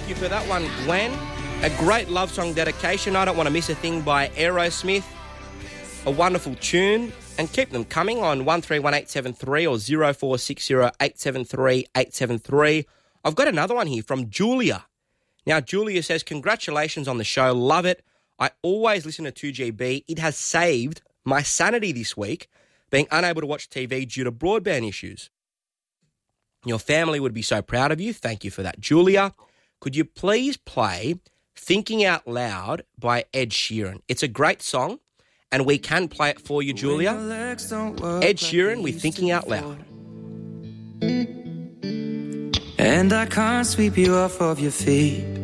Thank you for that one, Glenn. A great love song dedication. I Don't Want to Miss a Thing by Aerosmith. A wonderful tune. And keep them coming on 131873 or 0460 873 873. I've got another one here from Julia. Now, Julia says, congratulations on the show. Love it. I always listen to 2GB. It has saved my sanity this week, being unable to watch TV due to broadband issues. Your family would be so proud of you. Thank you for that, Julia. Could you please play Thinking Out Loud by Ed Sheeran? It's a great song, and we can play it for you, Julia. Ed Sheeran with Thinking Out Loud. And I can't sweep you off of your feet.